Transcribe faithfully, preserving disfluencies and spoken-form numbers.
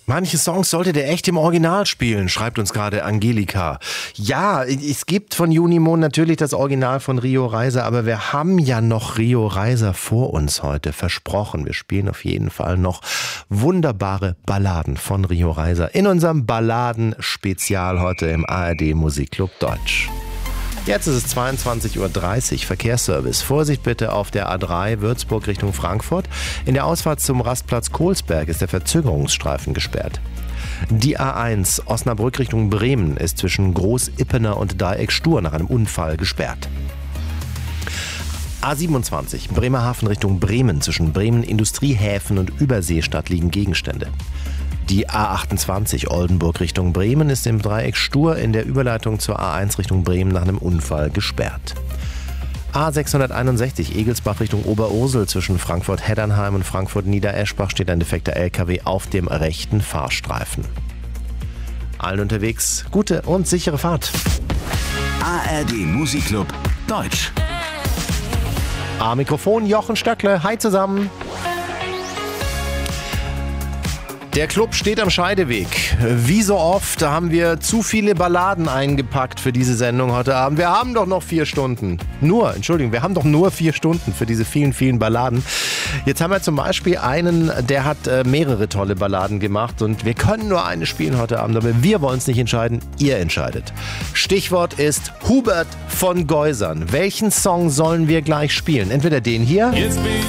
Manche Songs sollte der echt im Original spielen, schreibt uns gerade Angelika. Ja, es gibt von Junimond natürlich das Original von Rio Reiser, aber wir haben ja noch Rio Reiser vor uns heute, versprochen. Wir spielen auf jeden Fall noch wunderbare Balladen von Rio Reiser in unserem Balladen-Spezial heute im A R D Musikclub Deutsch. Jetzt ist es zweiundzwanzig Uhr dreißig, Verkehrsservice. Vorsicht bitte auf der A drei Würzburg Richtung Frankfurt. In der Ausfahrt zum Rastplatz Kohlsberg ist der Verzögerungsstreifen gesperrt. Die A eins Osnabrück Richtung Bremen ist zwischen Groß-Ippener und Dreieck Stur nach einem Unfall gesperrt. A siebenundzwanzig Bremerhaven Richtung Bremen zwischen Bremen Industriehäfen und Überseestadt liegen Gegenstände. Die A achtundzwanzig Oldenburg Richtung Bremen ist im Dreieck Stur in der Überleitung zur A eins Richtung Bremen nach einem Unfall gesperrt. A sechshunderteinundsechzig Egelsbach Richtung Oberursel zwischen Frankfurt-Heddernheim und Frankfurt-Niedereschbach steht ein defekter L K W auf dem rechten Fahrstreifen. Allen unterwegs gute und sichere Fahrt. A R D Musikclub Deutsch. Am Mikrofon Jochen Stöckle. Hi zusammen. Der Club steht am Scheideweg. Wie so oft haben wir zu viele Balladen eingepackt für diese Sendung heute Abend. Wir haben doch noch vier Stunden. Nur, Entschuldigung, wir haben doch nur vier Stunden für diese vielen, vielen Balladen. Jetzt haben wir zum Beispiel einen, der hat äh, mehrere tolle Balladen gemacht und wir können nur eine spielen heute Abend, aber wir wollen es nicht entscheiden, ihr entscheidet. Stichwort ist Hubert von Geusern. Welchen Song sollen wir gleich spielen? Entweder den hier. Jetzt bin